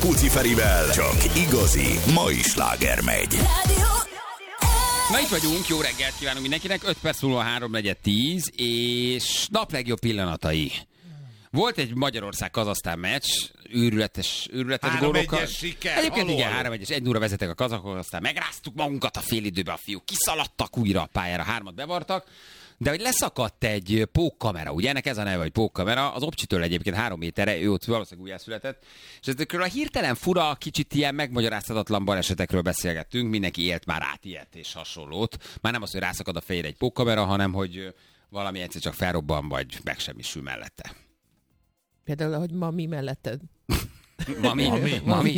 Puci Ferivel csak igazi mai sláger megy. Na itt vagyunk, jó reggelt kívánunk mindenkinek, 5 perc múlva 3:10, és nap legjobb pillanatai. Volt egy Magyarország-Kazahsztán meccs, őrületes gólokkal. Egyébként igen, 3-1-es, 1-0-ra vezetek a kazakok, aztán megráztuk magunkat a félidőbe, a fiúk kiszaladtak újra a pályára, 3-at bevartak. De hogy leszakadt egy pókkamera, ugye ennek ez a neve, hogy pókkamera, az Opcsitől egyébként 3 méterre, ő ott valószínűleg újjászületett, és ezekről a hirtelen fura, kicsit ilyen megmagyarázhatatlan balesetekről beszélgettünk, mindenki élt már át ilyet és hasonlót. Már nem az, hogy rászakad a fejére egy pókkamera, hanem hogy valami egyszer csak felrobban, vagy megsemmisül mellette. Például, hogy mi melletted. Mami.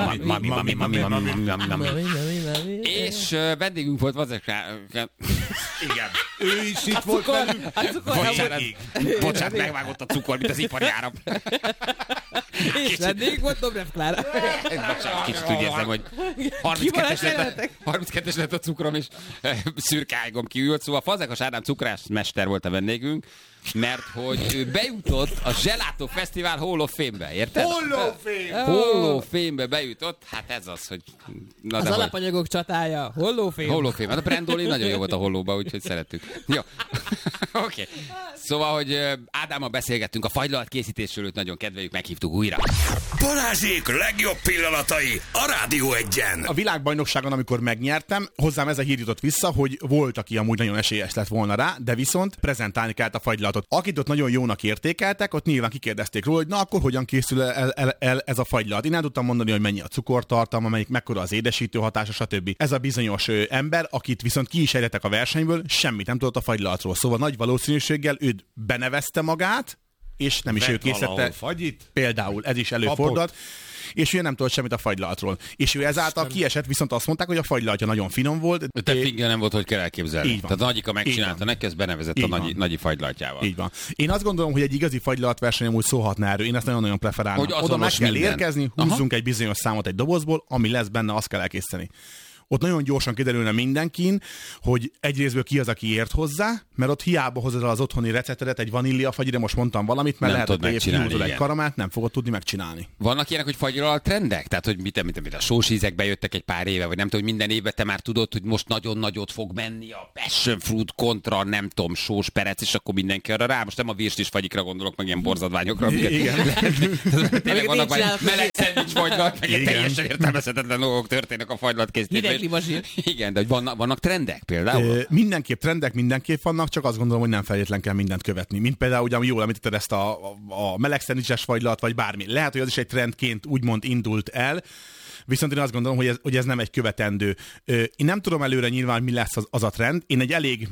És vendégünk volt Igen. Ő is itt volt velünk. Bocsánat, megvágott a cukor, mint az ipari áram. És vendég volt Dobrev Klára. Bocsánat, kicsit úgy érzem, hogy 32-es lett a cukrom, és szürke ágom kiült. Szóval Fazekas Ádám cukrászmester volt a vendégünk, mert hogy ő bejutott a Gelato Fesztivál Hall of Fame-be, érted? Hall of Fame-be bejutott, hát ez az, hogy... Na, az alapanyagok csatája, Hall of Fame. Hall of Fame, hát a Brandoli nagyon jó volt a Hollóba, úgyhogy szerettük. Jó, oké. Szóval, hogy Ádámmal beszélgettünk a fagylalt készítésről, őt nagyon kedveljük, meghívtuk újra. Balázsék legjobb pillanatai a Rádió 1-en. A világbajnokságon, amikor megnyertem, hozzám ez a hír jutott vissza, hogy volt, aki amúgy nagyon esélyes lett volna rá, de viszont prezentálni kellett a fagylaltot. Akit ott nagyon jónak értékeltek, ott nyilván kikérdezték róla, hogy na akkor hogyan készül el ez a fagylalt. Én nem tudtam mondani, hogy mennyi a cukortartalma, mekkora az édesítő hatása, stb. Ez a bizonyos ember, akit viszont ki is ejtettek a versenyből, semmit nem tudott a fagylaltról. Szóval nagy valószínűséggel őt benevezte magát, és nem is ő készítette. Például ez is előfordult. És ő nem tudott semmit a fagylaltról. És ő ezáltal kiesett, viszont azt mondták, hogy a fagylaltja nagyon finom volt. Te fingja nem volt, hogy kell elképzelni. Tehát a nagyika megcsinálta neki, ezt benevezett a nagyi fagylaltjával. Így van. Én azt gondolom, hogy egy igazi fagylaltverseny amúgy szólhatna erről. Én ezt nagyon-nagyon preferálom. Oda meg kell érkezni, húzzunk egy bizonyos számot egy dobozból, ami lesz benne, azt kell elkészíteni. Ott nagyon gyorsan kiderülne mindenkin, hogy egyrészből ki az, aki ért hozzá, mert ott hiába hozod az otthoni receptedet, egy vaníliafagyire, most mondtam valamit, mert lehet, hogy egy karamát, nem fogod tudni megcsinálni. Vannak ilyenek, hogy fagyral trendek? Tehát, hogy mit a sós ízek bejöttek egy pár éve, vagy nem tudom, hogy minden évben te már tudod, hogy most nagyon nagyot fog menni a passion fruit kontra, nem tudom, sós perec, és akkor mindenki arra rá. Most nem a virslis fagyikra gondolok, meg ilyen borzadványokra. Igen. Tényleg vannak meleg szendvics fagylat, meg teljesen értelmezhetetlen dolgok történnek a fagylat készítésben. Igen, de hogy vannak trendek például? Mindenképp trendek, mindenképp vannak, csak azt gondolom, hogy nem feltétlenül kell mindent követni. Mint például, ugye, jól említetted ezt a meleg szendvicses fagylat, vagy bármi. Lehet, hogy az is egy trendként úgymond indult el, viszont én azt gondolom, hogy ez nem egy követendő. Én nem tudom előre nyilván, mi lesz az a trend. Én egy elég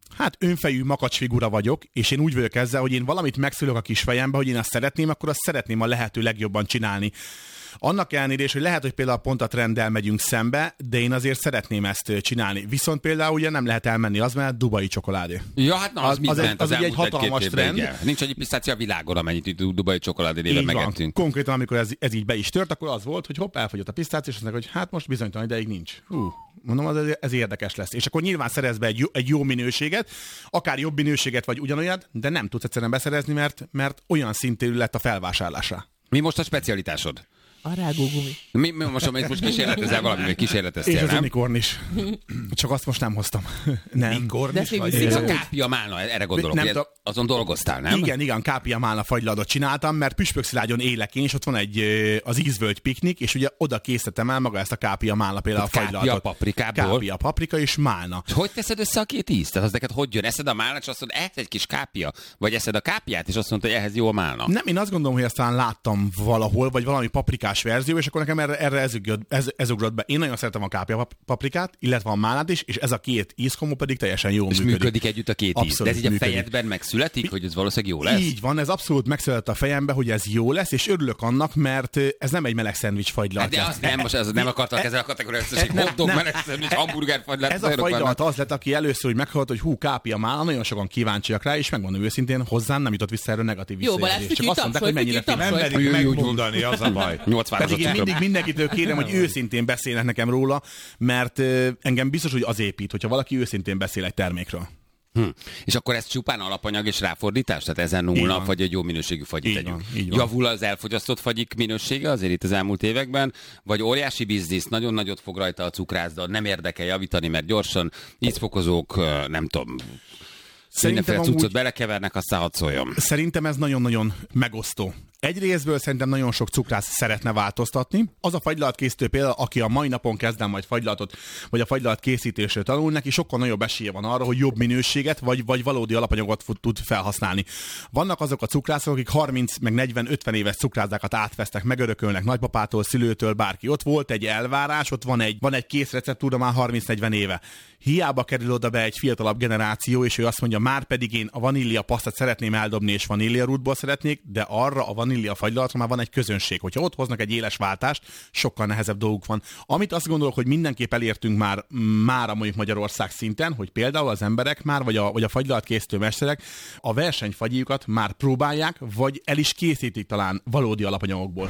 önfejű makacsfigura vagyok, és én úgy vagyok ezzel, hogy én valamit megszülök a kis fejembe, hogy én azt szeretném, akkor azt szeretném a lehető legjobban csinálni. Annak ellenére is, hogy lehet, hogy például pont a trenddel megyünk szembe, de én azért szeretném ezt csinálni. Viszont például ugye nem lehet elmenni az, mert dubai csokoládé. Ja, hát na, az egy hatalmas trend. Igen. Nincs egy pisztácia a világon, amennyit dubai csokoládé néven megettünk. Konkrétan, amikor ez így be is tört, akkor az volt, hogy hopp, elfogyott a pisztácia, és azt mondják, hogy hát most bizonytalan ideig nincs. Mondom, ez érdekes lesz. És akkor nyilván szerez be egy jó minőséget, akár jobb minőséget, vagy ugyanolyat, de nem tudsz egyszerűen beszerezni, mert olyan szintű lett a felvásárlása. Mi most a specialitásod? A rágógumi. Most kísérletezel valami, kísérleteztél, és nem? És az unikorn is. Csak azt most nem hoztam. Nem. Unikorn is? Ez a kápia málna, erre gondolok, nem, hogy azon dolgoztál, nem? Igen, kápia málna fagylaltot csináltam, mert Püspökszilágyon élek én, és ott van az ízvölgy piknik, és ugye oda készítettem el maga ezt a kápia málna például a fagylaltot. Kápia paprikából? Kápia paprika és málna. Hogy teszed össze a két ízt? Tehát az neked hogy jön? Eszed a málnát, és azt mondod, ehhez egy kis kápia? Vagy eszed a kápiát, és azt mondod, hogy ehhez jó a málna? Nem, én azt gondolom, hogy aztán láttam valahol, vagy valami paprikás verzió, és akkor nekem erre ez ugrott be. Én nagyon szeretem a kápia paprikát, illetve a málnát is, és ez a két ízkombó pedig teljesen jól működik. És működik együtt a két íz. De ez így a fejedben megszületik, hogy ez valószínűleg jó lesz? Így van, ez abszolút megszületett a fejembe, hogy ez jó lesz, és örülök annak, mert ez nem egy meleg szendvics fagylalt. De az nem, most nem akartak ezzel a kategóriát, hogy hotdog, meleg szendvics, hamburger fagylalt. Ez a fagylalt az lett, aki először úgy meghallott, hogy kápia málna, nagyon sokan kíváncsiak rá, és megmondom őszintén, hozzám nem jutott vissza erről negatív visszajelzés. Csak azt mondták, hogy mennyire nem merik megmondani, az a baj. Pedig én mindenkitől kérem, hogy őszintén beszélnek nekem róla, mert engem biztos, hogy az épít, hogyha valaki őszintén beszél egy termékről. És akkor ez csupán alapanyag és ráfordítás? Tehát ezen nulla, vagy egy jó minőségű fagyit tegyünk? Javul az elfogyasztott fagyik minősége azért itt az elmúlt években? Vagy óriási biznisz, nagyon nagyot fog rajta a cukrászda, nem érdekel javítani, mert gyorsan ízfokozók, nem tudom, mindenféle cuccot belekevernek, aztán hadd szóljon. Szerintem ez nagyon-nagyon megosztó. Egy részből szerintem nagyon sok cukrász szeretne változtatni. Az a fagylaltkészítő például, aki a mai napon kezd el majd fagylaltot, vagy a fagylalat készítésről tanul, neki sokkal nagyobb esélye van arra, hogy jobb minőséget, vagy valódi alapanyagot tud felhasználni. Vannak azok a cukrászok, akik 30, meg 40, 50 éves cukrászdákat átvesztek, megörökölnek nagypapától, szülőtől, bárki. Ott volt egy elvárás, ott van egy kész receptúra már 30-40 éve. Hiába kerül oda be egy fiatalabb generáció, és ő azt mondja, már pedig én a vanília pasztát szeretném eldobni, és vanília rútból szeretnék, de arra a vanília fagylatra már van egy közönség. Hogyha ott hoznak egy éles váltást, sokkal nehezebb dolguk van. Amit azt gondolok, hogy mindenképp elértünk már a mondjuk Magyarország szinten, hogy például az emberek már, vagy a fagylaltkészítő mesterek a versenyfagyjukat már próbálják, vagy el is készítik talán valódi alapanyagokból.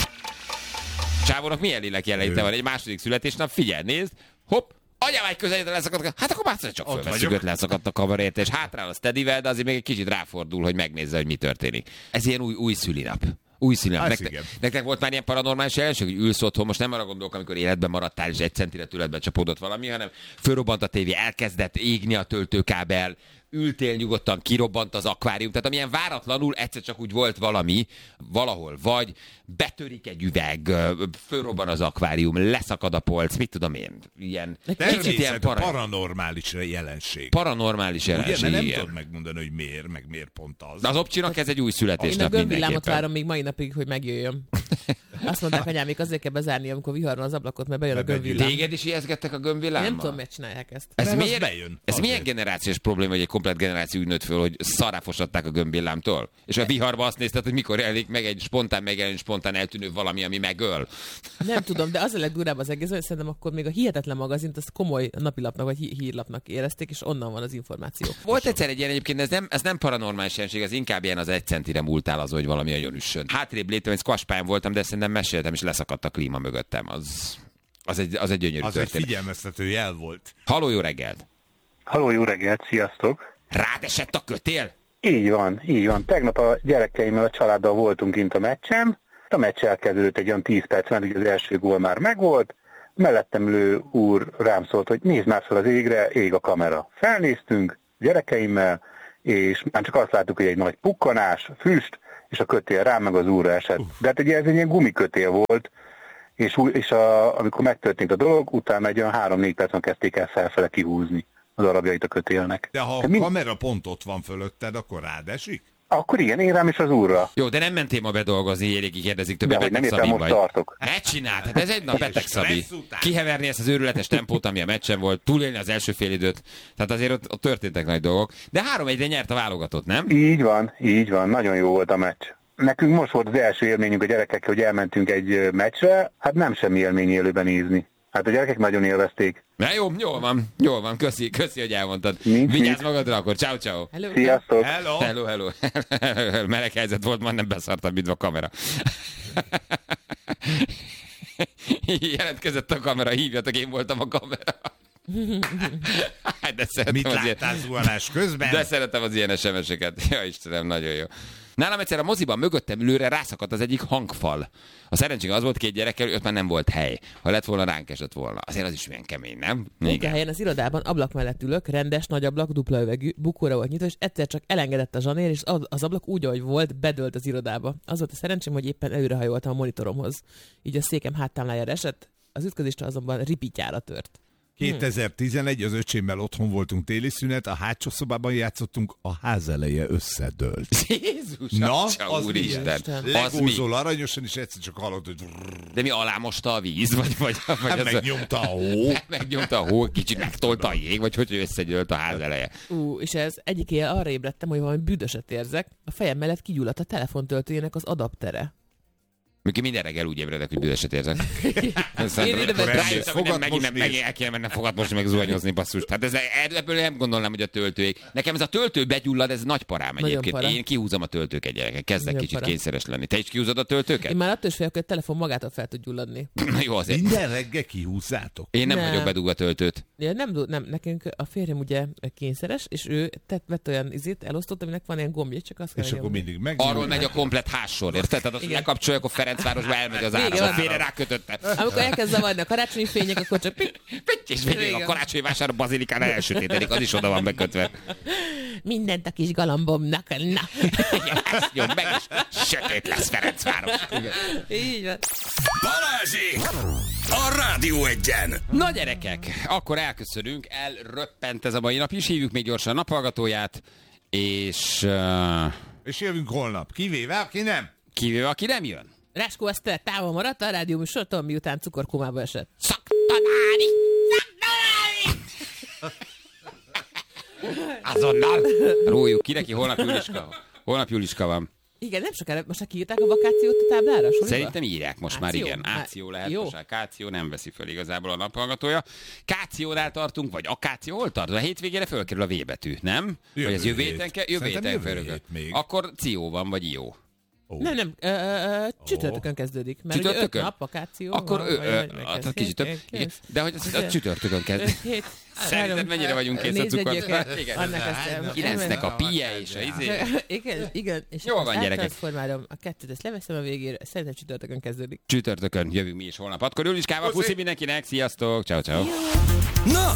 Csávónak milyen lélek jelenléte van? Egy második születésnap, figyelj, nézd, hopp, anyámágy közelítve leszakadt, hát akkor már csak fölveszünk, leszakadt a kamerát, és hátrál a Steadyvel, de azért még egy kicsit ráfordul, hogy megnézze, hogy mi történik. Ez ilyen új szülinap. Új szülinap. Nektek volt már ilyen paranormális jelenség, hogy ülsz otthon, most nem arra gondolok, amikor életben maradtál, és 1 centire tőledbe csapódott valami, hanem fölrobbant a tévé, elkezdett égni a töltőkábel, ültél nyugodtan, kirobbant az akvárium, tehát amilyen váratlanul egyszer csak úgy volt valami valahol, vagy betörik egy üveg, fölrobban az akvárium, leszakad a polc, mit tudom én, ilyen kicsit ilyen paranormális jelenség. Paranormális jelenség. Ugye, mert nem tudod megmondani, hogy miért, meg miért pont az. De az opcsinak ez egy új születésnap mindenképpen. Én a gömbvillámot mindenképpen. várom még mai napig, hogy megjöjjön. Azt mondták, anyám, még azért kell bezárni, amikor vihar van az ablakot, mert bejön a gömbvillám. Téged is ijeszgettek a gömbvillámmal? Nem tudom, miért csinálják ezt. Ez milyen generációs probléma, hogy egy komplet generáció úgy nőtt föl, hogy szarráfosatták a gömbvillámtól? És a viharba azt nézted, hogy mikor jelenik meg egy spontán megjelenő, spontán eltűnő valami, ami megöl. Nem tudom, de az a legdurább az egész, hogy szerintem akkor még a Hihetetlen magazint azt komoly napilapnak vagy hírlapnak érezték, és onnan van az információ. Volt egyszer egy ilyen egyébként, ez nem paranormális jelenség, ez inkább ilyen az 1 centire múltál az, hogy valami nagyon üssön. Hátrébb léptem, egy squashpályán voltam, de szerintem meséltem, és leszakadt a klíma mögöttem. Az egy gyönyörű az történet. egy figyelmeztető jel volt. Halló, jó reggelt! Halló, jó reggelt, sziasztok! Rád esett a kötél? Így van. Tegnap a gyerekeimmel, a családdal voltunk kint a meccsen. A meccs elkezdődött egy olyan 10 perc, mert ugye az első gól már megvolt. Mellettem ülő úr rám szólt, hogy nézd már fel az égre, ég a kamera. Felnéztünk gyerekeimmel, és már csak azt láttuk, hogy egy nagy pukkanás, füst, és a kötél rám meg az úrra esett. De hát ugye ez egy ilyen gumikötél volt, és amikor megtörtént a dolog, utána egy olyan 3-4 percen kezdték el felfele kihúzni az darabjait a kötélnek. De ha a kamera pont ott van fölötted, akkor rád esik? Akkor igen, én rám is az úrra. Jó, de nem mentél ma bedolgozni, Jéréki kérdezik többé, de Beteg nem Szabin most vagy. Tartok. Ne csináld, hát ez egy nap Beteg Szabi. Kiheverni ezt az őrületes tempót, ami a meccsen volt, túlélni az első fél időt. Tehát azért ott történtek nagy dolgok. De 3-1-re nyert a válogatott, nem? Így van, nagyon jó volt a meccs. Nekünk most volt az első élményünk a gyerekekkel, hogy elmentünk egy meccsre, hát nem semmi élmény élőben nézni. Hát a gyerekek nagyon élvezték. Na jól van, köszi, hogy elmondtad. Vigyázz magadra akkor, ciao. Sziasztok. Hello. Meleg helyzet volt, már nem beszartam, mint a kamera. Jelentkezett a kamera, hívjatok, én voltam a kamera. De mit láttál zuhanás közben? De szeretem az ilyen SMS-eket. Ja, Istenem, nagyon jó. Nálam egyszer a moziban mögöttem ülőre rászakadt az egyik hangfal. A szerencség az volt, 2 gyerekkel, ott már nem volt hely. Ha lett volna, ránk esett volna. Azért az is milyen kemény, nem? Munkahelyen az irodában ablak mellett ülök, rendes, nagy ablak, dupla üvegű, bukóra volt nyitva, és egyszer csak elengedett a zsanér, és az ablak úgy, ahogy volt, bedőlt az irodába. Az volt a szerencsém, hogy éppen előrehajoltam a monitoromhoz. Így a székem háttámlájára esett, az ütközésre azonban ripityára tört. 2011, az öcsémmel otthon voltunk téli szünet, a hátsó szobában játszottunk, a házeleje összedőlt. Jézus, na, az úristen. Legózol aranyosan, és egyszer csak hallott, hogy... De mi alámosta a víz? Vagy megnyomta a hó. Megnyomta a hó, kicsit megtolta a jég, vagy hogy összegyűlt a házeleje. És ez egyik éjjel arra ébredtem, hogy valami büdöset érzek, a fejem mellett kigyulladt a telefontöltőjének az adaptere. Mikor minden reggel úgy ébredek, hogy büdöset érzek. Megint el kéne mennem fogatmosni, meg zuhanyozni, basszus. Hát ebből nem gondolnám, hogy a töltőig. Nekem ez a töltő begyullad, ez nagy parám egyébként. Én kihúzom a töltőket, gyerekek. Kezdek kicsit kényszeres lenni. Te is kihúzod a töltőket? Én már attól is félek, hogy a telefon magától fel tud gyulladni. Jó, azért. Minden reggel kihúzzátok? Én nem vagyok bedugva töltőt. Ja, nem, nekünk a férjem ugye kényszeres, és ő vett olyan elosztott, aminek van ilyen gombja, csak azt kell És akkor mindig meg. Arról megy a komplet hátsor, érted? Tehát azt lekapcsolja, akkor Ferencvárosba elmegy az áram, a félre rákötötte. Amikor elkezd zavarni a karácsonyi fények, akkor csak és végül a karácsonyi vásár bazilikán elsötétedik, az is oda van bekötve. Mindent a kis galambomnak, na. Jó, meg is sötét lesz Ferencváros. Így van. Balázsék! A Rádió Egyen! Na gyerekek, akkor elköszönünk, elröppent ez a mai nap is, hívjuk még gyorsan a naphallgatóját, és jövünk holnap, kivéve, aki nem. kivéve, aki nem jön. Ráskó Eszter távol maradt a rádió műsortól, miután cukorkómába esett. Szaktanári! Azonnal! Róljuk ki neki, holnap Juliska van. Igen, nem sokára, most kiírták a vakációt a táblára? Soliba? Szerintem írják most már, Áció? igen. Áció lehet, jó. most már Káció nem veszi föl igazából a naphallgatója. Kációnál tartunk, vagy Akáció, hol tart? A hétvégére fölkerül a V betű, nem? Jövő Vagy ez jövő hét. héten Szerintem jövő fölkerül. hét még. Akkor Ció van, vagy Ió. Nem, csütörtökön kezdődik. Mert Csütörtökön? Ugye 5 nap vakáció. Akkor vagy kicsit több. Igen. De hogy a csütörtökön kezdődik. Szerinted mennyire vagyunk kész a cukorkát? Igen. 9-nek a pie és a izé. Igen. És Jól van, gyerekek. Transformálom a kettőt, ezt leveszem a végére. Szerintem csütörtökön kezdődik. Csütörtökön jövünk mi is holnap. Akkor Juliskával puszi mindenkinek. Sziasztok. Ciao. Na,